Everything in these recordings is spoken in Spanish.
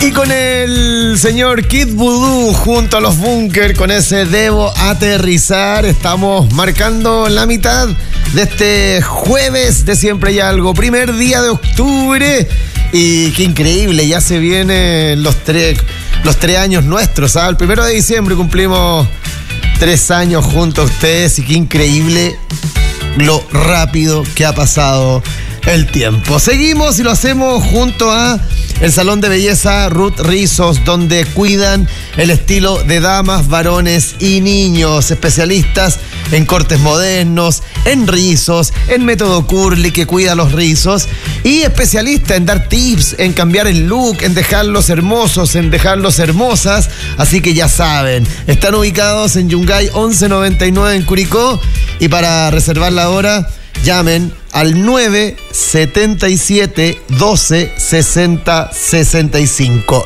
Y con el señor Kid Voodoo junto a los Bunkers, con ese Debo Aterrizar, estamos marcando la mitad de este jueves de Siempre Hay Algo, primer día de octubre. Y qué increíble, ya se vienen los tres años nuestros, ¿sabes? El 1 de diciembre cumplimos 3 años junto a ustedes y qué increíble lo rápido que ha pasado el tiempo. Seguimos y lo hacemos junto a el Salón de Belleza Ruth Rizos, donde cuidan el estilo de damas, varones y niños. Especialistas en cortes modernos, en rizos, en método curly que cuida los rizos. Y especialista en dar tips, en cambiar el look, en dejarlos hermosos, en dejarlos hermosas. Así que ya saben, están ubicados en Yungay 1199 en Curicó. Y para reservar la hora, llamen al 977-12-60-65.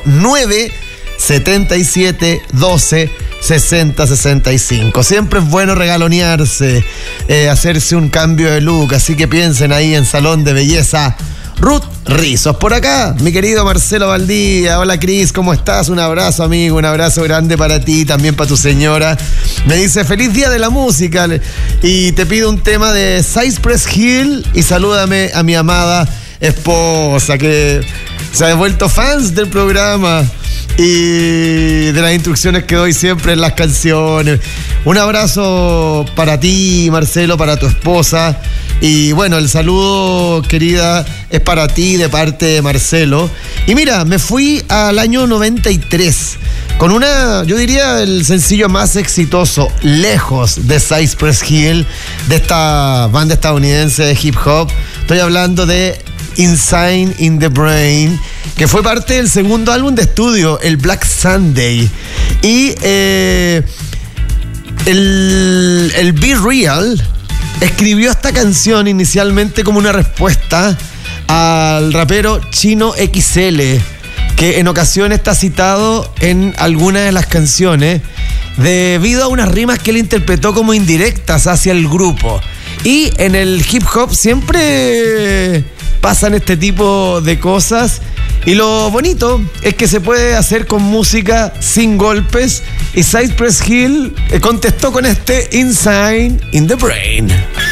977-12-60-65. Siempre es bueno regalonearse, hacerse un cambio de look. Así que piensen ahí en Salón de Belleza Ruth Rizos. Por acá, mi querido Marcelo Valdía. Hola, Cris, ¿cómo estás? Un abrazo, amigo, un abrazo grande para ti, también para tu señora. Me dice, feliz día de la música, y te pido un tema de Cypress Hill y salúdame a mi amada esposa, que se ha vuelto fans del programa y de las instrucciones que doy siempre en las canciones. Un abrazo para ti, Marcelo, para tu esposa. Y bueno, el saludo, querida, es para ti de parte de Marcelo. Y mira, me fui al año 93 con yo diría, el sencillo más exitoso, lejos de Cypress Hill, de esta banda estadounidense de hip hop. Estoy hablando de Insane in the Brain, que fue parte del segundo álbum de estudio, el Black Sunday. Y el Be Real escribió esta canción inicialmente como una respuesta al rapero Chino XL, que en ocasiones está citado en algunas de las canciones debido a unas rimas que él interpretó como indirectas hacia el grupo. Y en el hip hop siempre pasan este tipo de cosas, y lo bonito es que se puede hacer con música sin golpes, y Cypress Hill contestó con este Insane in the Brain.